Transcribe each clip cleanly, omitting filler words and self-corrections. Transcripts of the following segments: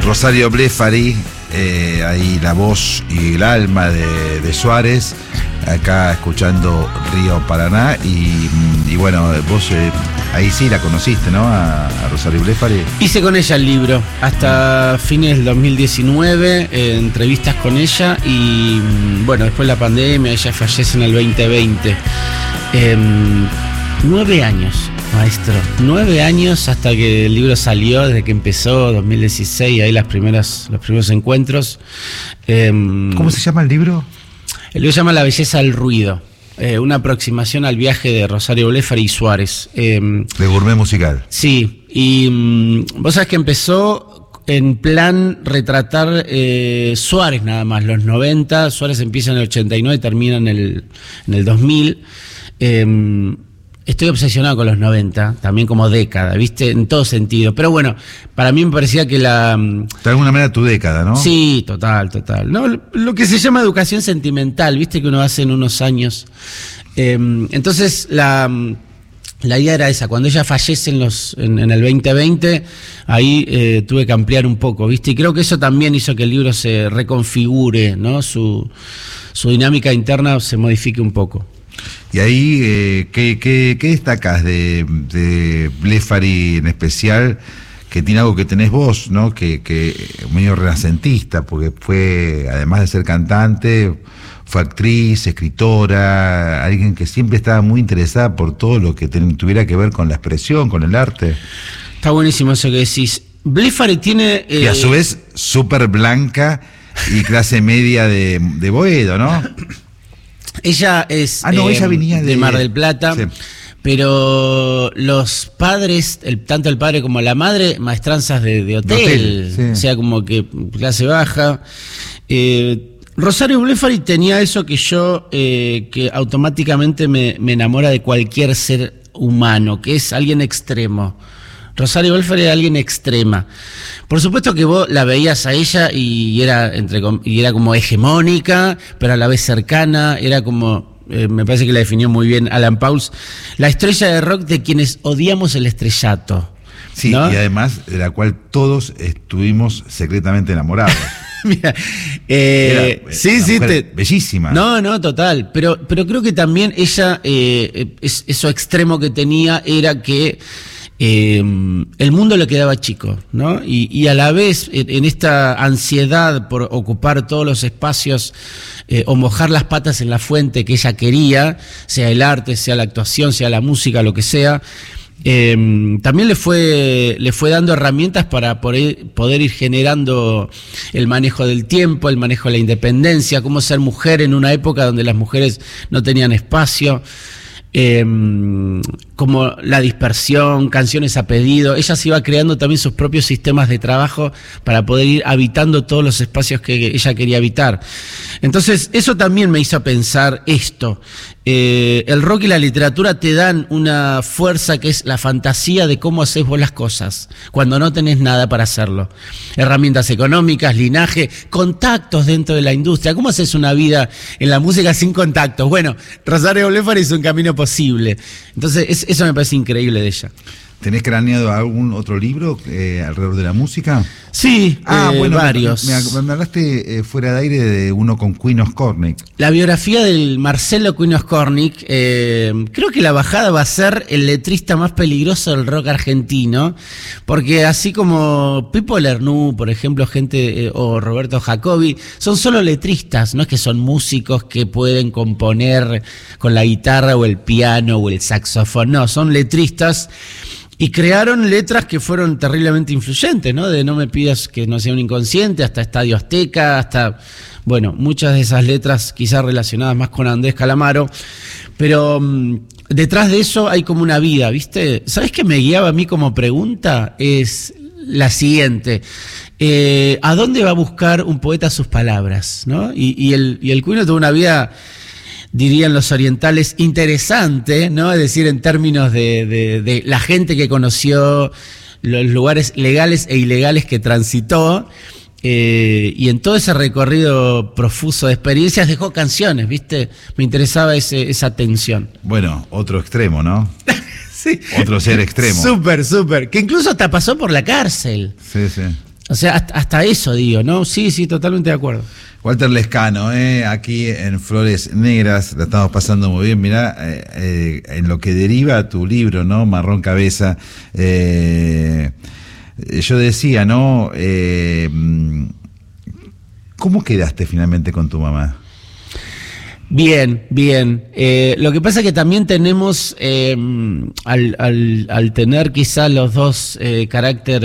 Rosario Blefari, ahí la voz y el alma de Suárez, acá escuchando Río Paraná. Y bueno, vos ahí sí la conociste, ¿no? A Rosario Blefari. Hice con ella el libro hasta fines del 2019, entrevistas con ella y bueno, después la pandemia, ella fallece en el 2020. 9 años, maestro, 9 años hasta que el libro salió, desde que empezó 2016, ahí los primeros encuentros. ¿Cómo se llama el libro? El libro se llama La belleza del ruido, una aproximación al viaje de Rosario Blefari y Suárez. De gourmet musical. Sí, y vos sabés que empezó en plan retratar Suárez nada más, los 90, Suárez empieza en el 89 y termina en el 2000. Estoy obsesionado con los 90, también como década, ¿viste? En todo sentido. Pero bueno, para mí me parecía que de alguna manera tu década, ¿no? Sí, total. ¿No? Lo que se llama educación sentimental, ¿viste? Que uno hace en unos años. Entonces, la idea era esa. Cuando ella fallece en el 2020, ahí tuve que ampliar un poco, ¿viste? Y creo que eso también hizo que el libro se reconfigure, ¿no? Su dinámica interna se modifique un poco. Y ahí, ¿qué destacás de Blefari en especial? Que tiene algo que tenés vos, ¿no? Que medio renacentista, porque fue, además de ser cantante, fue actriz, escritora, alguien que siempre estaba muy interesada por todo lo que tuviera que ver con la expresión, con el arte. Está buenísimo eso que decís. Blefari tiene... Y a su vez, súper blanca y clase media de Boedo, ¿no? Ella es ella venía de Mar del Plata, sí. Pero los padres, tanto el padre como la madre, maestranzas de hotel, sí. O sea, como que clase baja. Rosario Blefari tenía eso que yo, que automáticamente me enamora de cualquier ser humano, que es alguien extremo. Rosario Blefari era alguien extrema. Por supuesto que vos la veías a ella y era como hegemónica, pero a la vez cercana, era como, me parece que la definió muy bien Alan Pauls, la estrella de rock de quienes odiamos el estrellato. Sí, ¿no? Y además de la cual todos estuvimos secretamente enamorados. Mira, sí, bellísima. No, total. Pero creo que también ella, eso extremo que tenía era que el mundo le quedaba chico, ¿no? Y a la vez, en esta ansiedad por ocupar todos los espacios o mojar las patas en la fuente que ella quería, sea el arte, sea la actuación, sea la música, lo que sea, también le fue dando herramientas para poder ir generando el manejo del tiempo, el manejo de la independencia, cómo ser mujer en una época donde las mujeres no tenían espacio. Como la dispersión, canciones a pedido. Ella se iba creando también sus propios sistemas de trabajo para poder ir habitando todos los espacios que ella quería habitar. Entonces, eso también me hizo pensar esto. El rock y la literatura te dan una fuerza que es la fantasía de cómo haces vos las cosas cuando no tenés nada para hacerlo. Herramientas económicas, linaje, contactos dentro de la industria. ¿Cómo haces una vida en la música sin contactos? Bueno, Rosario Blefari es un camino posible. Entonces, eso me parece increíble de ella. ¿Tenés craneado algún otro libro alrededor de la música? Sí, bueno, varios. Me hablaste fuera de aire de uno con Queen Oscornik. La biografía del Marcelo Queen Oscornik, creo que la bajada va a ser el letrista más peligroso del rock argentino, porque así como Pipo Lernoux, por ejemplo, o Roberto Jacobi, son solo letristas, no es que son músicos que pueden componer con la guitarra o el piano o el saxofón, no, son letristas. Y crearon letras que fueron terriblemente influyentes, ¿no? De No me pidas que no sea un inconsciente, hasta Estadio Azteca, hasta, bueno, muchas de esas letras quizás relacionadas más con Andrés Calamaro. Pero detrás de eso hay como una vida, ¿viste? ¿Sabés qué me guiaba a mí como pregunta? Es la siguiente. ¿A dónde va a buscar un poeta sus palabras, ¿no? Y el Queen tuvo una vida, dirían los orientales, interesante, ¿no? Es decir, en términos de la gente que conoció, los lugares legales e ilegales que transitó, y en todo ese recorrido profuso de experiencias dejó canciones, ¿viste? Me interesaba esa tensión. Bueno, otro extremo, ¿no? Sí. Otro ser extremo. Súper. Que incluso hasta pasó por la cárcel. Sí. O sea, hasta eso digo, ¿no? Sí, totalmente de acuerdo. Walter Lescano, aquí en Flores Negras, la estamos pasando muy bien. Mirá, en lo que deriva tu libro, ¿no? Marrón Cabeza. Yo decía, ¿no? ¿Cómo quedaste finalmente con tu mamá? Bien. Lo que pasa es que también tenemos, al tener quizá los dos carácter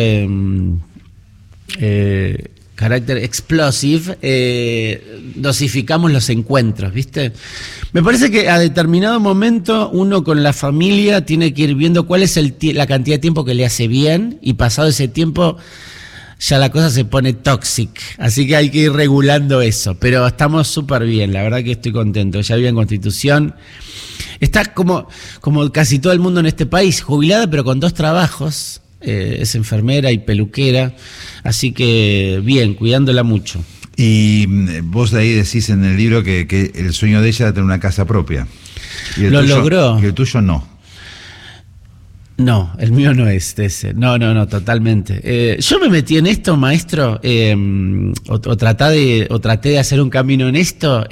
explosive, dosificamos los encuentros, ¿viste? Me parece que a determinado momento uno con la familia tiene que ir viendo cuál es la cantidad de tiempo que le hace bien, y pasado ese tiempo ya la cosa se pone tóxica, así que hay que ir regulando eso, pero estamos súper bien, la verdad que estoy contento. Ya vive en Constitución, está como casi todo el mundo en este país, jubilada pero con 2 trabajos, es enfermera y peluquera, así que bien, cuidándola mucho. Y vos ahí decís en el libro que el sueño de ella era tener una casa propia. Y lo logró. Y el tuyo no. No, el mío no es ese. No, totalmente. Yo me metí en esto, maestro, o traté de hacer un camino en esto,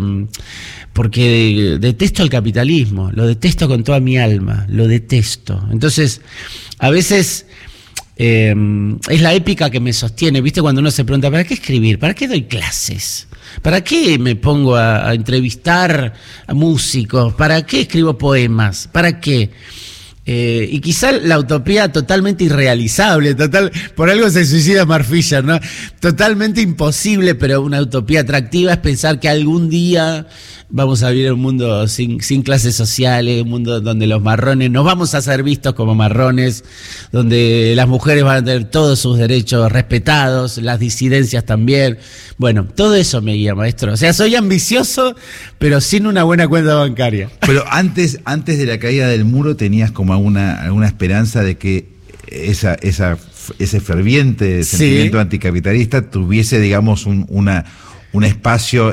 porque detesto el capitalismo, lo detesto con toda mi alma, lo detesto. Entonces, a veces es la épica que me sostiene, ¿viste? Cuando uno se pregunta, ¿para qué escribir? ¿Para qué doy clases? ¿Para qué me pongo a entrevistar a músicos? ¿Para qué escribo poemas? ¿Para qué? Y quizá la utopía totalmente irrealizable, por algo se suicida Mark Fisher, ¿no? Totalmente imposible, pero una utopía atractiva es pensar que algún día vamos a vivir un mundo sin clases sociales, un mundo donde los marrones nos vamos a ser vistos como marrones, donde las mujeres van a tener todos sus derechos respetados, las disidencias también. Bueno, todo eso me guía, maestro. O sea, soy ambicioso, pero sin una buena cuenta bancaria. Pero antes de la caída del muro tenías como alguna esperanza de que ese ferviente sentimiento anticapitalista tuviese, digamos, un espacio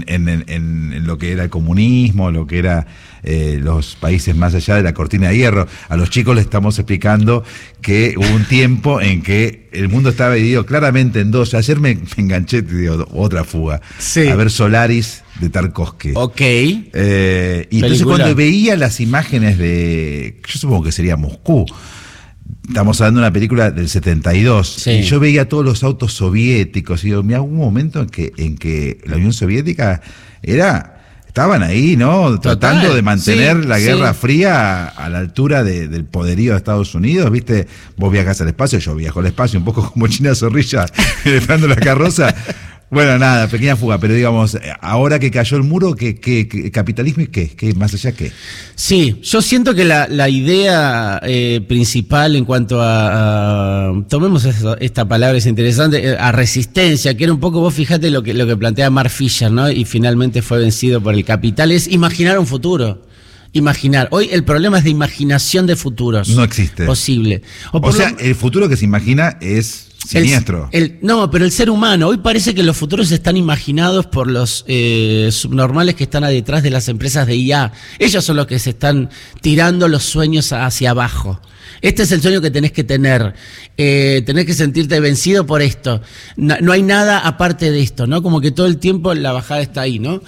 en lo que era el comunismo, lo que era los países más allá de la cortina de hierro. A los chicos les estamos explicando que hubo un tiempo en que el mundo estaba dividido claramente en 2. Ayer me enganché, te digo, otra fuga, a ver Solaris de Tarkovsky. Ok. Y entonces cuando veía las imágenes yo supongo que sería Moscú. Estamos hablando de una película del 72, sí. Y yo veía todos los autos soviéticos, y digo, mira, hubo un momento en que la Unión Soviética estaban ahí, ¿no? Tratando de mantener la Guerra Fría a la altura del poderío de Estados Unidos, ¿viste? Vos viajás al espacio, yo viajo al espacio, un poco como China Zorrilla, esperando la carroza. Bueno, nada, pequeña fuga, pero digamos, ahora que cayó el muro, ¿qué capitalismo y qué? ¿Más allá qué? Sí, yo siento que la idea principal en cuanto a tomemos esta palabra, es interesante, a resistencia, que era un poco, vos fijate lo que plantea Mark Fisher, ¿no? Y finalmente fue vencido por el capital, es imaginar un futuro. Imaginar. Hoy el problema es de imaginación de futuros. No existe. Posible. O sea, el futuro que se imagina es siniestro. No, pero el ser humano, hoy parece que los futuros están imaginados por los subnormales que están detrás de las empresas de IA. Ellos son los que se están tirando los sueños hacia abajo. Este es el sueño que tenés que tener. Tenés que sentirte vencido por esto. No hay nada aparte de esto, ¿no? Como que todo el tiempo la bajada está ahí, ¿no?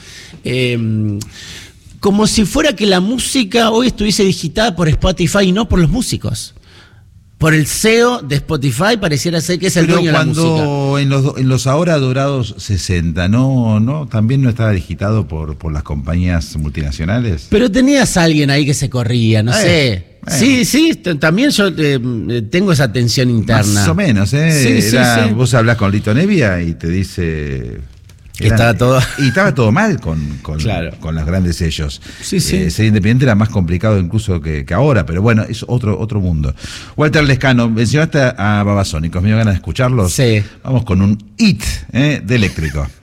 Como si fuera que la música hoy estuviese digitada por Spotify y no por los músicos. Por el CEO de Spotify pareciera ser que es el dueño de la música. Pero cuando en los ahora dorados 60, ¿no? ¿También no estaba digitado por las compañías multinacionales? Pero tenías a alguien ahí que se corría, no sé. Bueno. Sí, también yo tengo esa tensión interna. Más o menos, ¿eh? Sí. Vos hablás con Lito Nevia y te dice... Estaba todo... Y estaba todo mal con los grandes sellos. Sí. Ser independiente era más complicado incluso que ahora, pero bueno, es otro mundo. Walter Lescano, mencionaste a Babasónicos, me dio ganas de escucharlos. Sí. Vamos con un hit de Eléctrico.